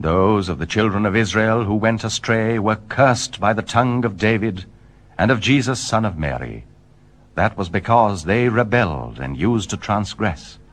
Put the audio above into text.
Those of the children of Israel who went astray were cursed by the tongue of David and of Jesus, son of Mary. That was because they rebelled and used to transgress.